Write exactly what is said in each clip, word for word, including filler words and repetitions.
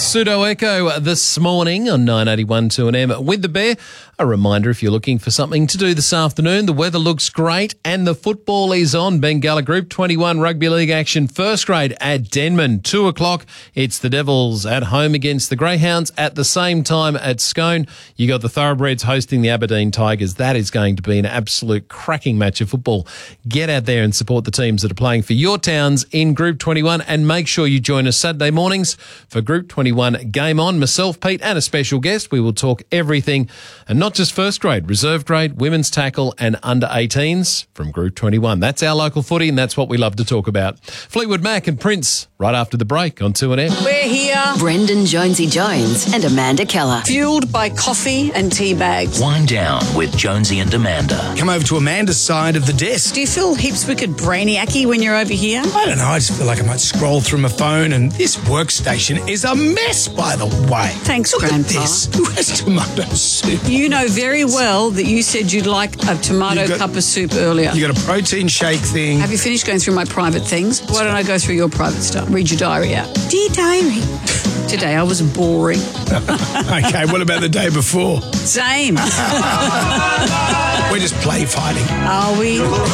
Pseudo Echo this morning on nine eighty-one two N M with the Bear. A reminder, if you're looking for something to do this afternoon, the weather looks great and the football is on. Bengala Group twenty-one Rugby League action, first grade at Denman. Two o'clock, it's the Devils at home against the Greyhounds. At the same time at Scone, you got the Thoroughbreds hosting the Aberdeen Tigers. That is going to be an absolute cracking match of football. Get out there and support the teams that are playing for your towns in Group twenty-one, and make sure you join us Saturday mornings for Group twenty-one Game On. Myself, Pete, and a special guest. We will talk everything, and not just first grade, reserve grade, women's tackle and under eighteens from Group twenty-one. That's our local footy, and that's what we love to talk about. Fleetwood Mac and Prince right after the break on two N M. We're here. Brendan Jonesy Jones and Amanda Keller. Fueled by coffee and tea bags. Wind down with Jonesy and Amanda. Come over to Amanda's side of the desk. Do you feel heaps wicked brainiacy when you're over here? I don't know, I just feel like I might scroll through my phone, and this workstation is a mess, by the way. Thanks, Look Grandpa. at this. Who has tomato soup? You know very well that you said you'd like a tomato You've got- cup of soup earlier. You got a protein shake thing. Have you finished going through my private things? Why don't I go through your private stuff? Read your diary out. Dear diary. Today I was boring. Okay, what about the day before? Same. We're just play fighting. Are we?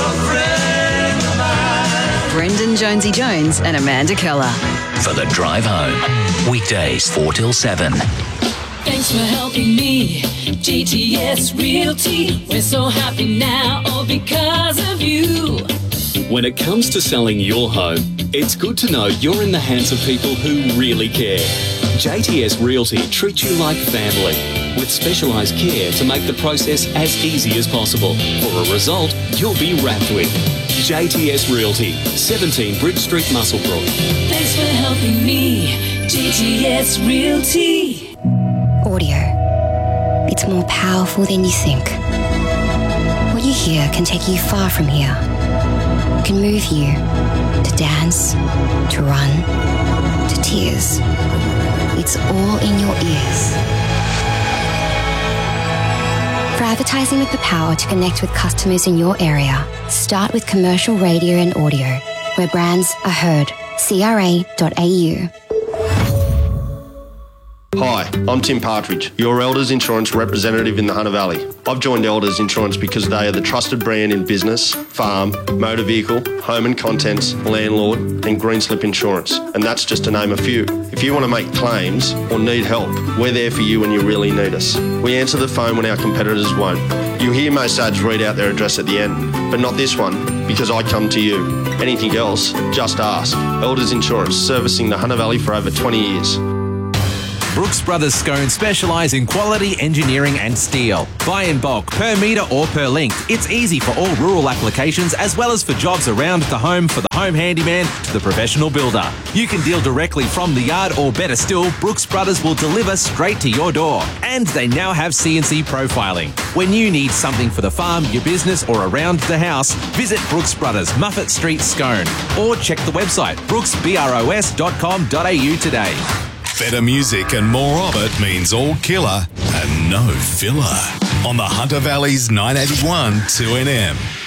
Brendan Jonesy Jones and Amanda Keller. For the drive home. Weekdays four till seven. Thanks for helping me, J T S Realty. We're so happy now, all because of you. When it comes to selling your home, it's good to know you're in the hands of people who really care. J T S Realty treats you like family, with specialised care to make the process as easy as possible. For a result you'll be wrapped with. J T S Realty, seventeen Bridge Street, Muswellbrook. Thanks for helping me, J T S Realty. Audio. It's more powerful than you think. What you hear can take you far from here. It can move you to dance, to run, to tears. It's all in your ears. For advertising with the power to connect with customers in your area, start with commercial radio and audio, where brands are heard. C R A dot A U. Hi, I'm Tim Partridge, your Elders Insurance representative in the Hunter Valley. I've joined Elders Insurance because they are the trusted brand in business, farm, motor vehicle, home and contents, landlord and green slip insurance. And that's just to name a few. If you want to make claims or need help, we're there for you when you really need us. We answer the phone when our competitors won't. You'll hear most ads read out their address at the end, but not this one, because I come to you. Anything else, just ask. Elders Insurance, servicing the Hunter Valley for over twenty years. Brooks Brothers Scone specialise in quality engineering and steel. Buy in bulk, per metre or per length. It's easy for all rural applications as well as for jobs around the home, for the home handyman to the professional builder. You can deal directly from the yard, or better still, Brooks Brothers will deliver straight to your door. And they now have C N C profiling. When you need something for the farm, your business or around the house, visit Brooks Brothers, Muffet Street, Scone. Or check the website brooks bros dot com dot a u today. Better music and more of it means all killer and no filler. On the Hunter Valley's nine eighty-one two N M.